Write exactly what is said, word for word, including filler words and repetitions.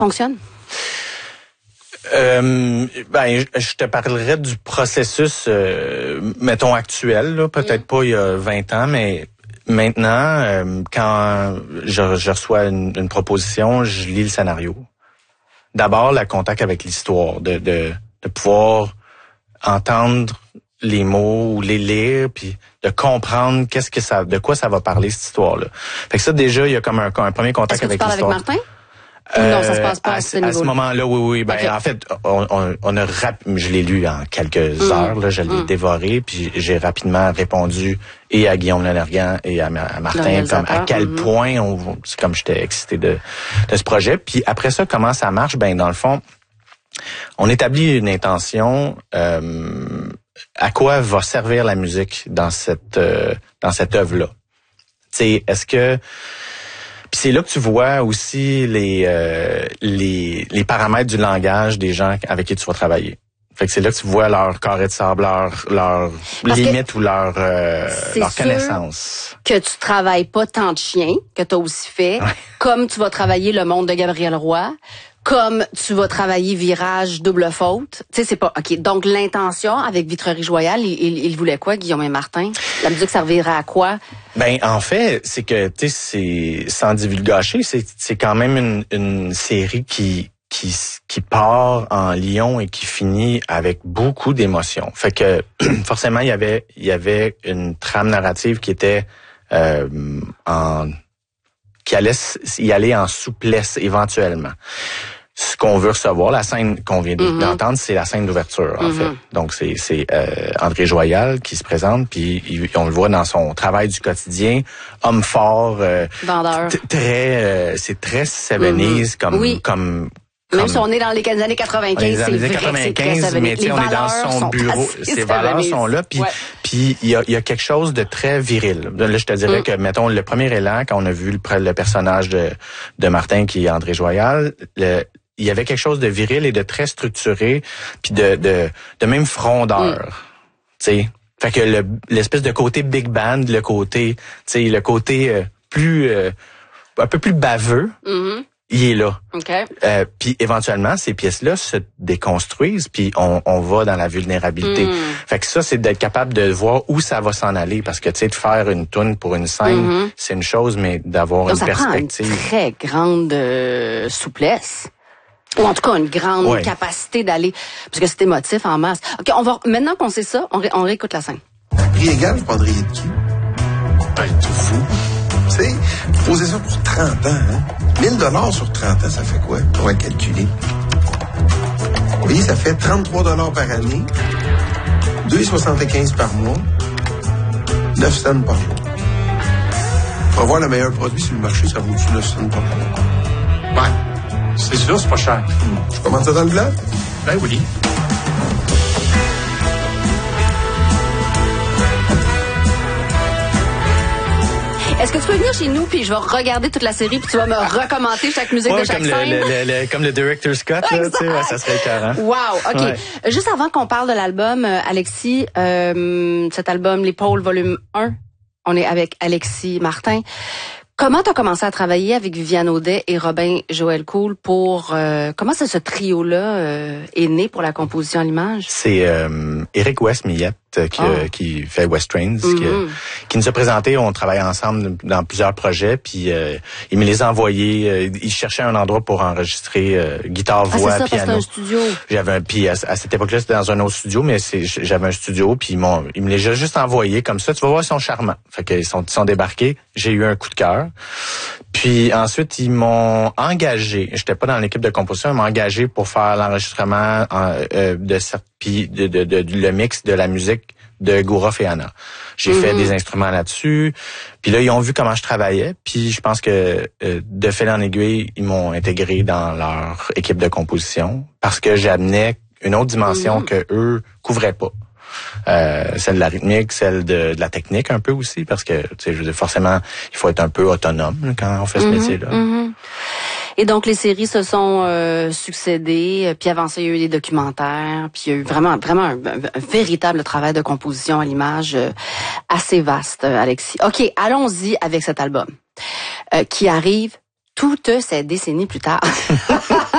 fonctionne? Euh, ben, je te parlerai du processus, euh, mettons, actuel, là, peut-être mmh. pas il y a vingt ans, mais maintenant, euh, quand je, je reçois une, une proposition, je lis le scénario. D'abord, le contact avec l'histoire, de, de, de pouvoir entendre les mots ou les lire, puis de comprendre qu'est-ce que ça, de quoi ça va parler cette histoire-là. Fait que ça, déjà, il y a comme un, un premier contact avec l'histoire. Est-ce que tu parles avec Martin? Euh, non, ça se passe pas à, à ce niveau. À ce moment-là, oui, oui. Ben, okay. En fait, on, on, on a rap... je l'ai lu en quelques mmh. heures, là, je l'ai mmh. dévoré, puis j'ai rapidement répondu et à Guillaume Lanergan et à, à Martin, comme à quel mmh. point, on, c'est comme j'étais excité de, de ce projet. Puis après ça, comment ça marche? Ben, dans le fond, on établit une intention. Euh, à quoi va servir la musique dans cette euh, dans cette œuvre-là? Tu sais, est-ce que Puis c'est là que tu vois aussi les euh, les les paramètres du langage des gens avec qui tu vas travailler. Fait que c'est là que tu vois leur carré de sable, leur leur limite ou leur euh, leur connaissance. Que tu travailles pas tant de chiens que tu as aussi fait, ouais. Comme tu vas travailler Le Monde de Gabriel Roy. Comme tu vas travailler Virage, Double Faute. Tu sais, c'est pas... OK. Donc, l'intention avec Vitrerie Joyal, il, il, il voulait quoi, Guillaume et Martin? La musique servirait à quoi? Ben, en fait, c'est que, tu sais, c'est, sans divulgacher, c'est, c'est quand même une, une série qui, qui, qui part en Lyon et qui finit avec beaucoup d'émotions. Fait que, forcément, il y avait, il y avait une trame narrative qui était, euh, en, qui allait y aller en souplesse éventuellement. Ce qu'on veut recevoir, la scène qu'on vient mm-hmm. d'entendre, c'est la scène d'ouverture, en mm-hmm. fait. Donc, c'est, c'est euh, André Joyal qui se présente, puis on le voit dans son travail du quotidien, homme fort, euh, vendeur. T- très, euh, c'est très Seventies mm-hmm. comme, oui. comme Même si on est dans les années quatre-vingt-quinze, c'est vrai quatre-vingt-quinze, c'est mais tu sais, on est dans son bureau, ses valeurs sont là, puis puis il y a, y a quelque chose de très viril. Là, je te dirais mm. que, mettons, le premier élan, quand on a vu le, le personnage de, de Martin, qui est André Joyal, le, il y avait quelque chose de viril et de très structuré, puis de, de, de même frondeur, mm. tu sais. Fait que le, l'espèce de côté big band, le côté, tu sais, le côté euh, plus, euh, un peu plus baveux, mm-hmm. il est là. Okay. Euh, puis éventuellement, ces pièces-là se déconstruisent, puis on, on va dans la vulnérabilité. Mm. Fait que ça, c'est d'être capable de voir où ça va s'en aller, parce que tu sais, de faire une toune pour une scène, mm-hmm. c'est une chose, mais d'avoir donc, une ça perspective. Prend une très grande euh, souplesse. Ou en tout cas, une grande ouais. capacité d'aller... Parce que c'est émotif en masse. OK, on va maintenant qu'on sait ça, on, ré, on réécoute la scène. Prix égal, vous prendriez de qui? Ben, tout fou. Tu sais, vous posez ça pour trente ans, hein? mille dollars sur trente ans, ça fait quoi? On va calculer. Vous voyez, ça fait trente-trois dollars par année, deux virgule soixante-quinze par mois, neuf cents par jour. Pour avoir le meilleur produit sur le marché, ça vaut-tu neuf cents par mois? Ouais. C'est sûr, c'est pas cher. Hum. Je commence ça dans le blanc? Ben oui. Est-ce que tu peux venir chez nous puis je vais regarder toute la série puis tu vas me recommander chaque musique ouais, de chaque comme scène? Le, le, le, comme le director's cut, là, tu sais, ouais, ça serait écœurant. Wow, OK. Ouais. Juste avant qu'on parle de l'album, euh, Alexis, euh, cet album L'Épaule volume un, on est avec Alexis Martin. Comment tu as commencé à travailler avec Viviane Audet et Robin Joël Cool pour... Euh, comment ça, ce trio-là euh, est né pour la composition à l'image? C'est euh, Éric West-Millette qui, oh. qui fait West Trains, mm-hmm. qui, qui nous a présenté. On travaille ensemble dans plusieurs projets, puis euh, il me les a envoyés. Euh, il cherchait un endroit pour enregistrer euh, guitare, voix, ah, c'est ça, piano. Parce que c'est un studio. J'avais un, puis à, à cette époque-là, c'était dans un autre studio, mais c'est, j'avais un studio, puis ils m'ont, ils me les ont juste envoyés comme ça. Tu vas voir, ils sont charmants. Fait qu'ils sont, ils sont débarqués. J'ai eu un coup de cœur. Puis ensuite, ils m'ont engagé. J'étais pas dans l'équipe de composition, ils m'ont engagé pour faire l'enregistrement en, euh, de puis de, de, de, de le mix de la musique de Gourof et Anna. J'ai mm-hmm. fait des instruments là-dessus. Puis là, ils ont vu comment je travaillais. Puis je pense que euh, de fil en aiguille, ils m'ont intégré dans leur équipe de composition parce que j'amenais une autre dimension mm-hmm. que eux couvraient pas. Euh, celle de la rythmique, celle de, de la technique un peu aussi, parce que tu sais, je veux dire, forcément, il faut être un peu autonome là, quand on fait ce mm-hmm, métier-là. Mm-hmm. Et donc les séries se sont euh, succédées, puis avant ça il y a eu des documentaires, puis il y a eu vraiment vraiment un, un, un véritable travail de composition à l'image euh, assez vaste, Alexis. Ok, allons-y avec cet album euh, qui arrive toutes ces décennies plus tard.